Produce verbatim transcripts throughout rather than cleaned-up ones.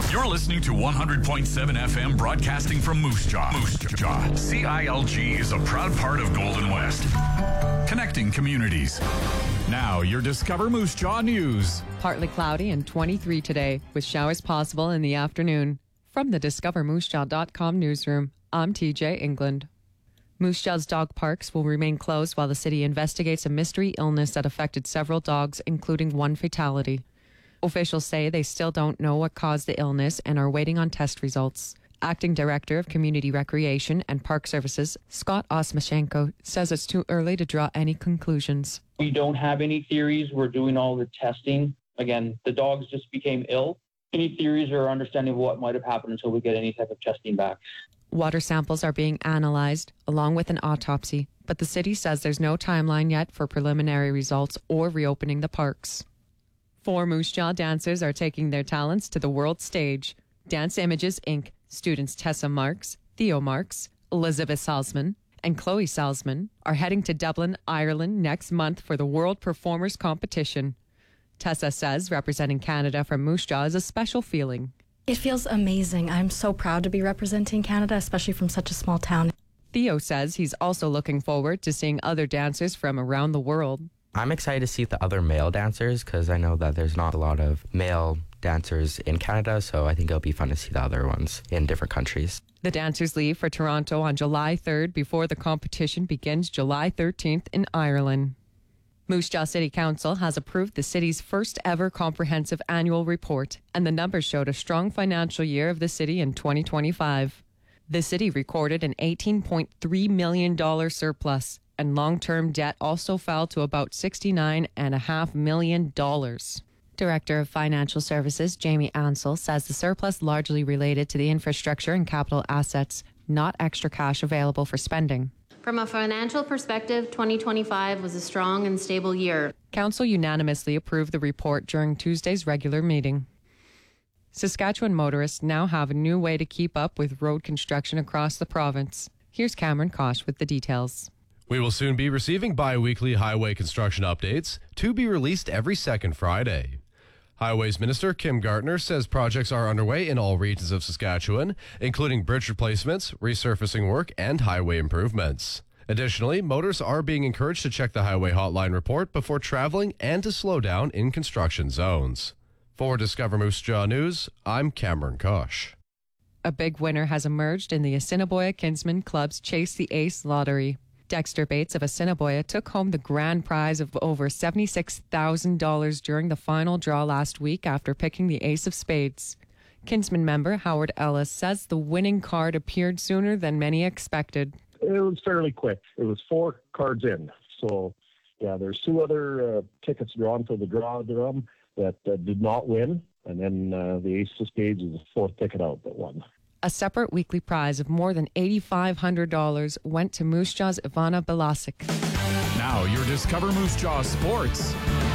You're listening to one hundred point seven F M, broadcasting from Moose Jaw. Moose Jaw. C I L G is a proud part of Golden West, connecting communities. Now, your Discover Moose Jaw news. Partly cloudy and twenty-three today, with showers possible in the afternoon. From the discover moose jaw dot com newsroom, I'm T J England. Moose Jaw's dog parks will remain closed while the city investigates a mystery illness that affected several dogs, including one fatality. Officials say they still don't know what caused the illness and are waiting on test results. Acting Director of Community Recreation and Park Services, Scott Osmashenko, says it's too early to draw any conclusions. We don't have any theories. We're doing all the testing. Again, the dogs just became ill. Any theories or understanding of what might have happened until we get any type of testing back. Water samples are being analyzed, along with an autopsy, but the city says there's no timeline yet for preliminary results or reopening the parks. Four Moose Jaw dancers are taking their talents to the world stage. Dance Images Incorporated students Tessa Marks, Theo Marks, Elizabeth Salzman, and Chloe Salzman are heading to Dublin, Ireland next month for the World Performers Competition. Tessa says representing Canada from Moose Jaw is a special feeling. It feels amazing. I'm so proud to be representing Canada, especially from such a small town. Theo says he's also looking forward to seeing other dancers from around the world. I'm excited to see the other male dancers because I know that there's not a lot of male dancers in Canada, so I think it'll be fun to see the other ones in different countries. The dancers leave for Toronto on July third before the competition begins July thirteenth in Ireland. Moose Jaw City Council has approved the city's first ever comprehensive annual report, and the numbers showed a strong financial year of the city in twenty twenty-five. The city recorded an eighteen point three million dollars surplus, and long-term debt also fell to about sixty-nine point five million dollars. Director of Financial Services Jamie Ansell says the surplus largely related to the infrastructure and capital assets, not extra cash available for spending. From a financial perspective, twenty twenty-five was a strong and stable year. Council unanimously approved the report during Tuesday's regular meeting. Saskatchewan motorists now have a new way to keep up with road construction across the province. Here's Cameron Kosh with the details. We will soon be receiving bi-weekly highway construction updates to be released every second Friday. Highways Minister Kim Gartner says projects are underway in all regions of Saskatchewan, including bridge replacements, resurfacing work, and highway improvements. Additionally, motorists are being encouraged to check the Highway Hotline report before traveling and to slow down in construction zones. For Discover Moose Jaw News, I'm Cameron Kosh. A big winner has emerged in the Assiniboia Kinsman Club's Chase the Ace lottery. Dexter Bates of Assiniboia took home the grand prize of over seventy-six thousand dollars during the final draw last week after picking the ace of spades. Kinsman member Howard Ellis says the winning card appeared sooner than many expected. It was fairly quick. It was four cards in. So, yeah, there's two other uh, tickets drawn for the draw drum that uh, did not win. And then uh, the ace of spades is the fourth ticket out that won. A separate weekly prize of more than eight thousand five hundred dollars went to Moose Jaw's Ivana Belasic. Now, your Discover Moose Jaw Sports.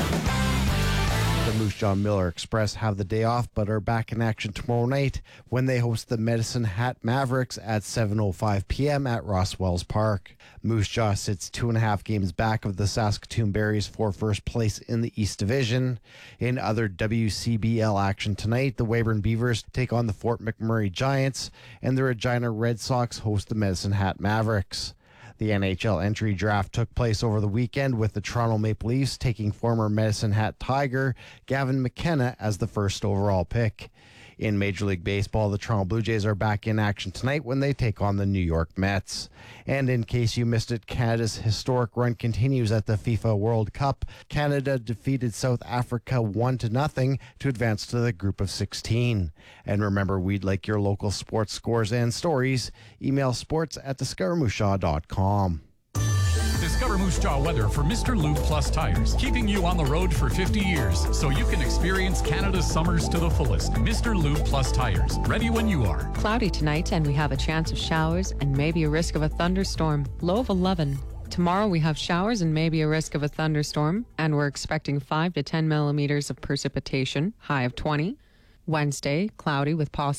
The Moose Jaw Miller Express have the day off, but are back in action tomorrow night when they host the Medicine Hat Mavericks at seven oh five p.m. at Ross Wells Park. Moose Jaw sits two and a half games back of the Saskatoon Berries for first place in the East Division. In other W C B L action tonight, the Weyburn Beavers take on the Fort McMurray Giants, and the Regina Red Sox host the Medicine Hat Mavericks. The N H L entry draft took place over the weekend with the Toronto Maple Leafs taking former Medicine Hat Tiger Gavin McKenna as the first overall pick. In Major League Baseball, the Toronto Blue Jays are back in action tonight when they take on the New York Mets. And in case you missed it, Canada's historic run continues at the FIFA World Cup. Canada defeated South Africa one to nothing to advance to the group of sixteen. And remember, we'd like your local sports scores and stories. Email sports at discover moose jaw dot com. Discover Moose Jaw weather for Mister Lube Plus Tires, keeping you on the road for fifty years so you can experience Canada's summers to the fullest. Mister Lube Plus Tires, ready when you are. Cloudy tonight, and we have a chance of showers and maybe a risk of a thunderstorm. Low of eleven. Tomorrow we have showers and maybe a risk of a thunderstorm, and we're expecting five to ten millimeters of precipitation, high of twenty. Wednesday, cloudy with possible